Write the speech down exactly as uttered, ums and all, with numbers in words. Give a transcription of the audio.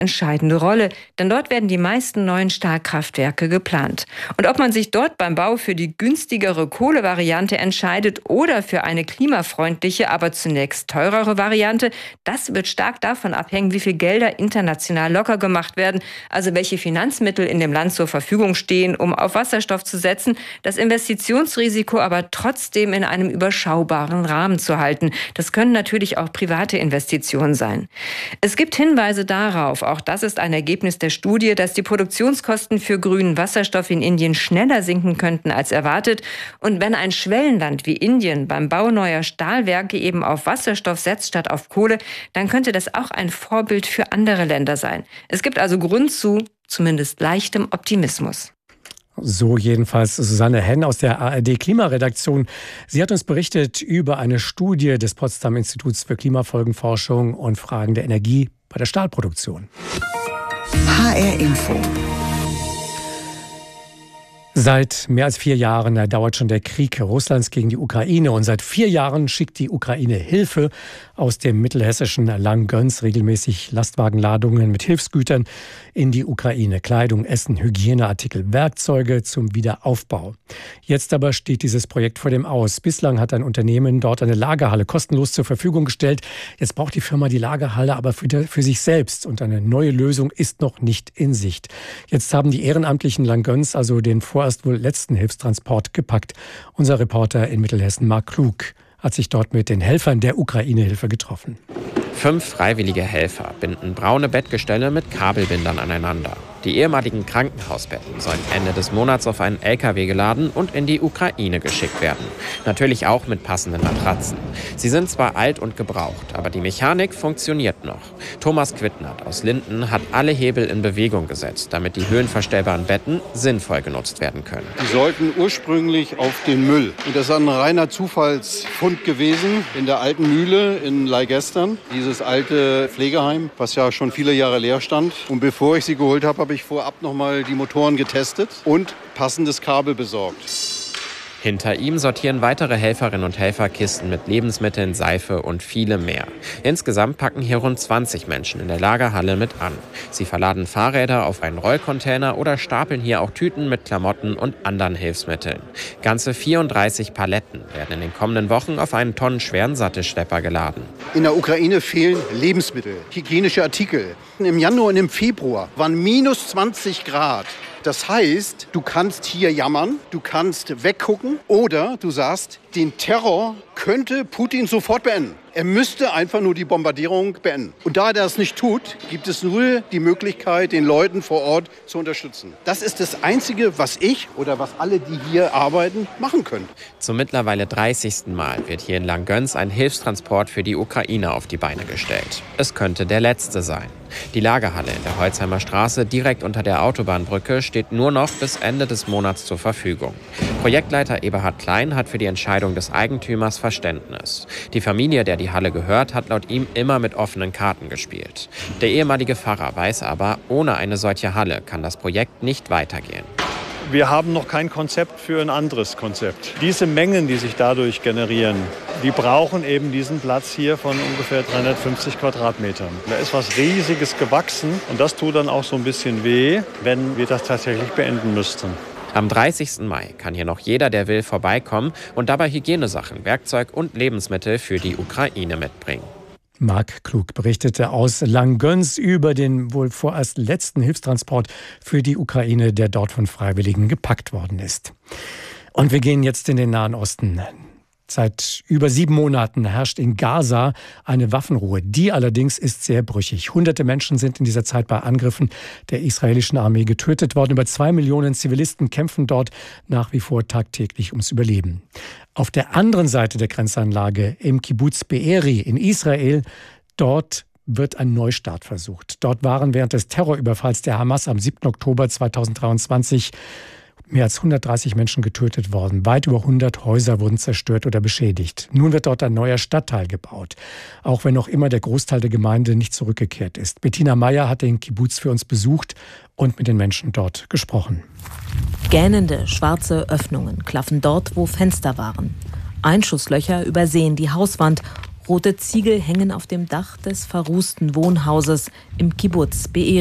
entscheidende Rolle, denn dort werden die meisten neuen Stahlkraftwerke geplant. Und ob man sich dort beim Bau für die günstigere Kohlevariante entscheidet oder für eine klimafreundliche, aber zunächst teurere Variante, das wird stark davon abhängen, wie viel Gelder international locker gemacht werden, also welche Finanzmittel in dem Land zur Verfügung stehen, um auf Wasserstoff zu setzen, das Investitionsrisiko aber trotzdem in einem überschaubaren Rahmen zu halten. Das können natürlich auch private Investitionen sein. Es gibt Hinweise darauf, auch das ist ein Ergebnis der Studie, dass die Produktionskosten für grünen Wasserstoff in Indien schneller sinken könnten als erwartet. Und wenn ein Schwellenland wie Indien beim Bau neuer Stahlwerke eben auf Wasserstoff setzt statt auf Kohle, dann könnte das auch ein Vorbild für andere Länder sein. Es gibt also Grund zu zumindest leichtem Optimismus. So jedenfalls Susanne Henn aus der A R D-Klimaredaktion. Sie hat uns berichtet über eine Studie des Potsdam Instituts für Klimafolgenforschung und Fragen der Energie bei der Stahlproduktion. H R Info. Seit mehr als vier Jahren dauert schon der Krieg Russlands gegen die Ukraine. Und seit vier Jahren schickt die Ukraine Hilfe aus dem mittelhessischen Langgöns, regelmäßig Lastwagenladungen mit Hilfsgütern in die Ukraine. Kleidung, Essen, Hygieneartikel, Werkzeuge zum Wiederaufbau. Jetzt aber steht dieses Projekt vor dem Aus. Bislang hat ein Unternehmen dort eine Lagerhalle kostenlos zur Verfügung gestellt. Jetzt braucht die Firma die Lagerhalle aber für, für sich selbst. Und eine neue Lösung ist noch nicht in Sicht. Jetzt haben die ehrenamtlichen Langgöns also den vorerst wohl letzten Hilfstransport gepackt. Unser Reporter in Mittelhessen, Marc Klug, hat sich dort mit den Helfern der Ukraine-Hilfe getroffen. Fünf freiwillige Helfer binden braune Bettgestelle mit Kabelbindern aneinander. Die ehemaligen Krankenhausbetten sollen Ende des Monats auf einen L K W geladen und in die Ukraine geschickt werden. Natürlich auch mit passenden Matratzen. Sie sind zwar alt und gebraucht, aber die Mechanik funktioniert noch. Thomas Quittnert aus Linden hat alle Hebel in Bewegung gesetzt, damit die höhenverstellbaren Betten sinnvoll genutzt werden können. Die sollten ursprünglich auf den Müll. Und das ist ein reiner Zufallsfund gewesen in der alten Mühle in Leigestern. Dieses alte Pflegeheim, was ja schon viele Jahre leer stand. Und bevor ich sie geholt habe, habe ich vorab noch mal die Motoren getestet und passendes Kabel besorgt. Hinter ihm sortieren weitere Helferinnen und Helfer Kisten mit Lebensmitteln, Seife und vielem mehr. Insgesamt packen hier rund zwanzig Menschen in der Lagerhalle mit an. Sie verladen Fahrräder auf einen Rollcontainer oder stapeln hier auch Tüten mit Klamotten und anderen Hilfsmitteln. Ganze vierunddreißig Paletten werden in den kommenden Wochen auf einen tonnenschweren Sattelschlepper geladen. In der Ukraine fehlen Lebensmittel, hygienische Artikel. Im Januar und im Februar waren minus zwanzig Grad. Das heißt, du kannst hier jammern, du kannst weggucken oder du sagst, den Terror könnte Putin sofort beenden. Er müsste einfach nur die Bombardierung beenden. Und da er das nicht tut, gibt es nur die Möglichkeit, den Leuten vor Ort zu unterstützen. Das ist das Einzige, was ich oder was alle, die hier arbeiten, machen können. Zum mittlerweile dreißigsten Mal wird hier in Langgöns ein Hilfstransport für die Ukraine auf die Beine gestellt. Es könnte der letzte sein. Die Lagerhalle in der Holzheimer Straße direkt unter der Autobahnbrücke steht nur noch bis Ende des Monats zur Verfügung. Projektleiter Eberhard Klein hat für die Entscheidung des Eigentümers Verständnis. Die Familie, der die Halle gehört, hat laut ihm immer mit offenen Karten gespielt. Der ehemalige Pfarrer weiß aber, ohne eine solche Halle kann das Projekt nicht weitergehen. Wir haben noch kein Konzept für ein anderes Konzept. Diese Mengen, die sich dadurch generieren, die brauchen eben diesen Platz hier von ungefähr dreihundertfünfzig Quadratmetern. Da ist was Riesiges gewachsen und das tut dann auch so ein bisschen weh, wenn wir das tatsächlich beenden müssten. Am dreißigsten Mai kann hier noch jeder, der will, vorbeikommen und dabei Hygienesachen, Werkzeug und Lebensmittel für die Ukraine mitbringen. Marc Klug berichtete aus Langgöns über den wohl vorerst letzten Hilfstransport für die Ukraine, der dort von Freiwilligen gepackt worden ist. Und wir gehen jetzt in den Nahen Osten. Seit über sieben Monaten herrscht in Gaza eine Waffenruhe. Die allerdings ist sehr brüchig. Hunderte Menschen sind in dieser Zeit bei Angriffen der israelischen Armee getötet worden. Über zwei Millionen Zivilisten kämpfen dort nach wie vor tagtäglich ums Überleben. Auf der anderen Seite der Grenzanlage im Kibbuz Be'eri in Israel, dort wird ein Neustart versucht. Dort waren während des Terrorüberfalls der Hamas am siebten Oktober zweitausenddreiundzwanzig mehr als hundertdreißig Menschen getötet worden. Weit über hundert Häuser wurden zerstört oder beschädigt. Nun wird dort ein neuer Stadtteil gebaut, auch wenn noch immer der Großteil der Gemeinde nicht zurückgekehrt ist. Bettina Meyer hat den Kibbuz für uns besucht und mit den Menschen dort gesprochen. Gähnende schwarze Öffnungen klaffen dort, wo Fenster waren. Einschusslöcher übersehen die Hauswand. Rote Ziegel hängen auf dem Dach des verrußten Wohnhauses im Kibbuz Be'eri.